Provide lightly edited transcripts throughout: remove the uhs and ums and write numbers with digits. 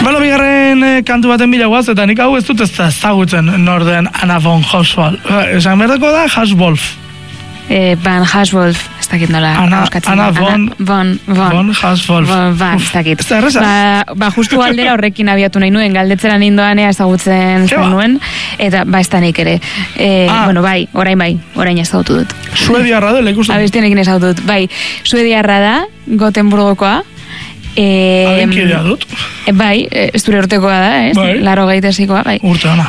Balo, bigarren kantu baten bila guaz, eta nik hau ez dut ez da ezagutzen norden Anna von Hauswolf. Esan berdeko da Hauswolf. Van Hauswolf, ez dakit nola. Anna von Hauswolf. Ez dakit. Ez da erreza? Justu galdera horrekin abiatu nahi nuen, galdetzera nindoanea ezagutzen nuen, eta ez da nik ere. Bueno, orain ezagutu dut. Suediarra da, lekusten? Abestienekin ezagutu dut, bai. Suediarra da, Gotemburgokoa. Abenkidea dut? Bai, ez dure urtekoa da, ez? Bai. 80koa, bai. Urte ona.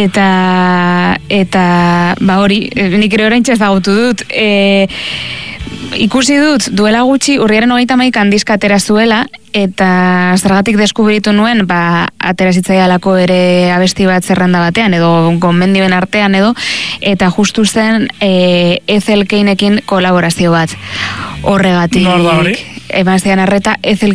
Eta hori, nik ere orain ezagutu dut, ikusi dut, duela gutxi, urriaren 31 diska atera zuela, eta zergatik deskubritu nuen, atera zitzaialako ere abesti bat zerrenda batean, edo gomendioen artean edo, eta justu zen Ethel Keinekin kolaborazio bat. Horregatik. Nor da hori? Emaztean arreta, Ethel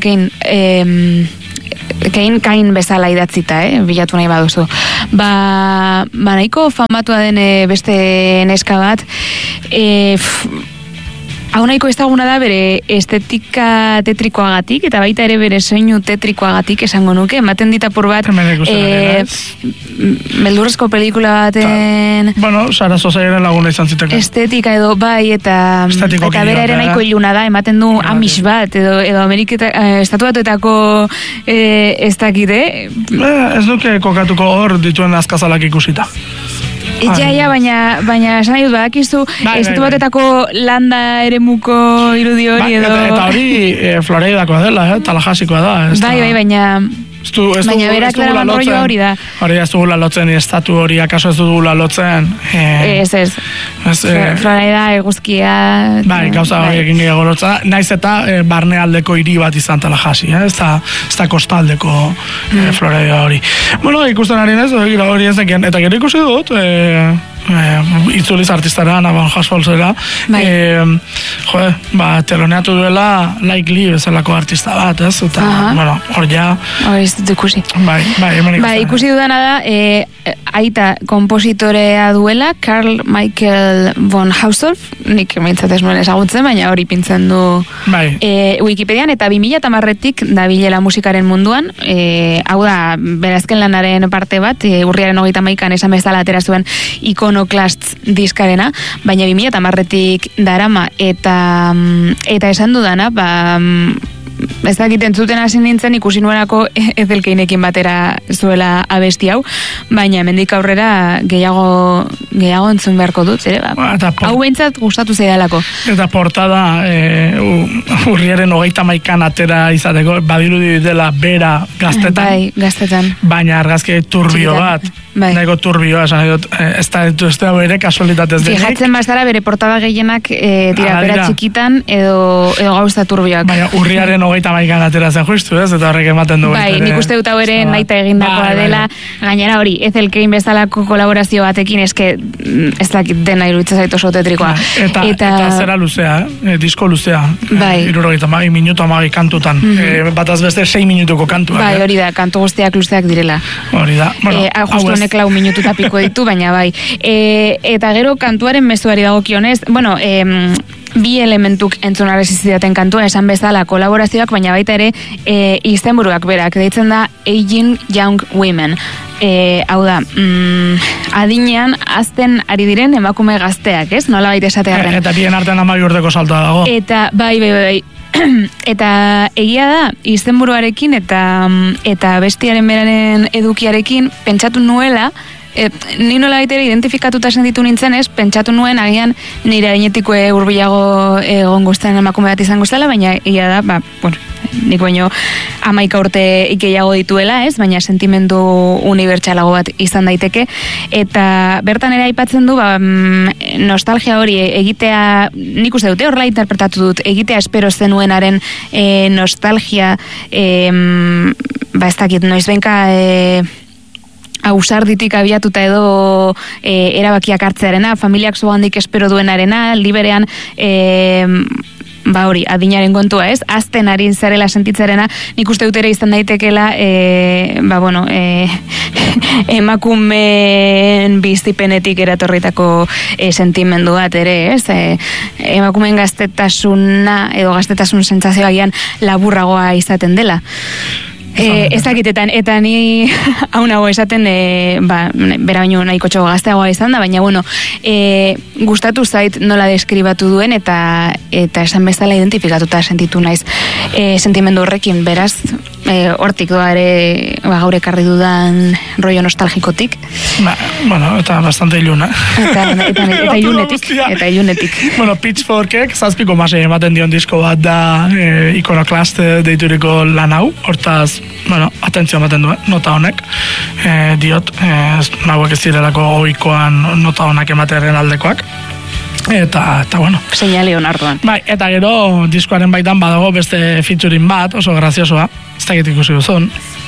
Kain bezala idatzita, bilatu nahi baduzu. Nahiko famatua den beste neska bat, hau nahiko ezaguna da bere estetika tetrikoagatik, eta baita ere bere soinu tetrikoagatik esango nuke, ematen ditapur bat beldurrezko pelikula baten... Bueno, Sara Sosairen laguna izan ziteko. Estetika edo bai, eta bera ere nahiko iluna da, ematen du Amish bat, edo estatu batuetako ez dakite. Ez duke kokatuko hor dituen azkazalak ikusita. Ja, baina esan nahi dut, badakizu, estatu batetako landa eremuko irudi hori edo... Eta hori Floreidakoa dela, Talajasikoa da. Bai, baina berak laraman rollo hori da. Hori ez dugula lotzen, estatu hori akaso ez dugula lotzen. Ez. Floreida, eguzkia... Bai, gauza hori egin gehiago lotzen. Naiz eta barnealdeko hiri bat izan Talajasi, ez da kostaldeko Floreida hori. Bueno, ikusten ari nez, hori ez dekien. Eta gero ikusi dut, itzuliz artistara, Anna von Hauswolfera, teloneatu duela Like Lee bezalako artista bat, ez? Eta, bueno, hor ja... Hori ez dut ikusi. Bai, ikusi dudana da, aita kompositorea duela, Karl Michael von Hauswolf, nik mintzat ez nuen ezagutzen, baina hori pintzen du Wikipedian, eta 2010tik dabilela musikaren munduan, hau da, berazken lanaren parte bat, urriaren 31an esan bezala atera zuen Iconoclast diskarena, baina 2010tik darama, eta esan dudana, ez dakit entzuten hasi nintzen ikusi nuenako Ethel Keinekin batera zuela abesti hau, baina hemendik aurrera gehiago entzun beharko dut, ere, hau behintzat gustatu zaidalako. Eta portada urriaren 31an atera izateko, badirudi dela bera gaztetan. Bai, gaztetan. Baina argazki turbio bat. Nahiko turbioa, esan dut, ez da bere kasualitatez denik. Fijatzen bazara bere portada gehienak bera txikitan edo gauza turbioak. Baina urriaren 31an atera zen justu, ez? Eta horrek ematen du. Bai, nik uste dut hau ere naita egindakoa dela. Gainera hori, Ethel Kein bezalako kolaborazio batekin eske ez dakit dena iruditzen zaitu oso tetrikoa. Eta zera luzea, disko luzea. Bai. 70 minutu 12 kantutan. Bataz beste 6 minutuko kantuak. Bai, hori da, kantu guztiak luzeak direla. Hori da. Justu honek 4 minutu tapiko ditu, baina bai. Eta gero kantuaren mezuari dagokionez, bueno, bi elementuk entzunarez izidaten kantua, esan bezala kolaborazioak, baina baita ere izenburuak berak, deitzen da Aging Young Women. Hau da, adinean azten ari diren emakume gazteak, ez? Nola baita esatearen. Eta bien artean 12 urteko saltoa dago. Eta bai. Eta egia da, izenburuarekin eta bestiaren beraren edukiarekin pentsatu nuela, ni nola baitere identifikatuta sentitu nintzen ez, pentsatu nuen agian nire adinetiko hurbilago egon guztien emakume bat izango zela, baina egia da, nik baino 11 urte ikeiago dituela, ez, baina sentimendu unibertsalago bat izan daiteke, eta bertan ere aipatzen du, nostalgia hori egitea, nik uste dute horrela interpretatu dut, egitea espero zenuenaren nostalgia, ez dakit, noizbenka ausarditik abiatuta edo erabakiak hartzearena, familiak zo handik espero duenarena, liberean hori, adinaren kontua ez, azten ari zarela sentitzarena, nik uste dut ere izan daitekela emakumeen bizipenetik eratorritako sentimendu bat ere, ez? Emakumeen gaztetasuna edo gaztetasun sentsazioa gian laburragoa izaten dela. Ezakitetan, eta ni hau nago esaten, bera baino nahiko txo gazteagoa izan da, baina bueno, gustatu zait nola deskribatu duen, eta esan bezala identifikatuta sentitu naiz sentimendu horrekin, beraz, hortik doa ere gaur ekarri dudan rollo nostalgikotik. Bueno, eta bastante iluna. Eta ilunetik. Bueno, Pitchforkek 7,6 ematen dion disko bat da Iconoclast deituriko lan hau, hortaz, bueno, atentzio ematen duen, nota honek, diot, nahuek ez direlako ohikoan nota honak ematearen aldekoak. Eta bueno. Señale onartuan. Bai, eta gero diskoaren baitan badago beste featuring bat, oso graziosoa, ez dakit ikusi duzun.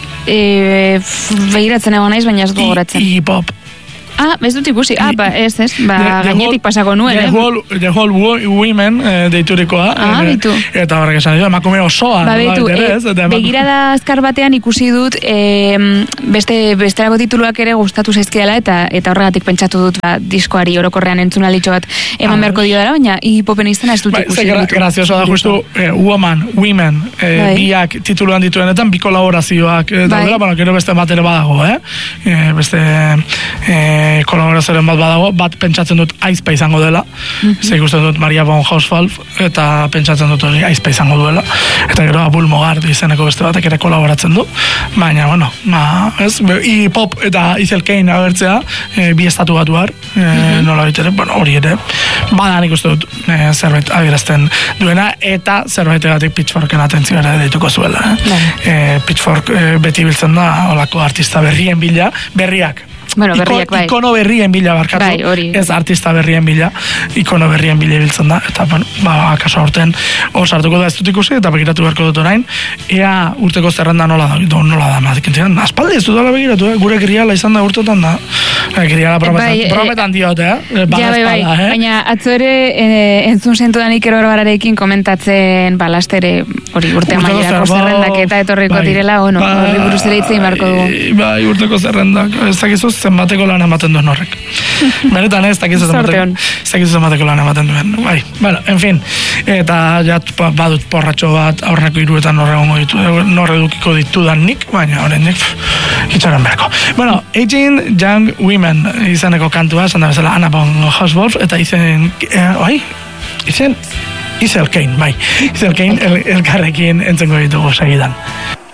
Begiratzen egon naiz, baina ez du gogoratzen. Hip-hop. Ez dut ikusi. Ez. Gainetik pasako nuen. The Whole Women deiturikoa. Bitu. Eta horrek esan, emakume osoa. Bitu, begirada azkar batean ikusi dut besterako tituluak ere gustatu zaizkiala, eta horregatik pentsatu dut diskoari orokorrean entzuna litxo bat eman beharko dio dara, baina hipopen izena ez dut ikusi. Grazioso da justu Women, biak tituluan dituenetan, bi kolaborazioak, eta gero beste bat ere badago, beste kolaborazioaren bat badago, bat pentsatzen dut aizpa izango dela, ze ikusten dut Maria von Hauswolf, eta pentsatzen dut hori aizpa izango duela, eta gero Abul Mogart izeneko beste batek ere kolaboratzen du, baina, bueno, hip-hop eta Ethel Cain agertzea, bi estatu batuar, nola bitere, bueno, hori ere, badan ikusten dut zerbait adierazten duena, eta zerbaitegatik Pitchforken atentzioa ere deituko zuela. Pitchfork beti biltzen da, olako artista berrien bila, berriak, berriak, bai. Ikono berrien bila barkatu, ez artista berrien bila, ikono berrien bila biltzen da, eta, bueno, akaso aurten sartuko da ez dut ikusi, eta begiratu beharko dut orain, ea urteko zerrenda nola da, mazikentzian, aspaldi ez dut ala begiratu, gure kriala izan da urtetan da, kriala prometan diote, baina atzo ere entzun zentudan Iker Barbararekin komentatzen lastere hori urte mailako zerrendak eta etorriko direla, horri buruz ere hitzein barko dugu. Bai, urteko zerrendak, ez dakizuz zenbateko lan ematen duen horrek. Benetan ez dakizuz zenbateko lan ematen duen. Bai, bueno, en fin, eta badut porratxo bat aurreko hiruetan norre dukiko ditudan nik, baina horrendik itxaran berko. Bueno, 18 Young Women izeneko kantua, esan da bezala Anna von Hauswolf, eta izen Ethel Cain, bai. Ethel Cain elkarrekin entzengo ditugu segidan.